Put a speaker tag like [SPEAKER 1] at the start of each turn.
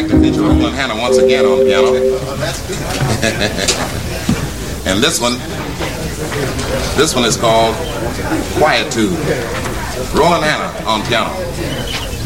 [SPEAKER 1] like to feature Roland Hanna once again on piano. And this one is called Quietude. Roland Hanna on piano.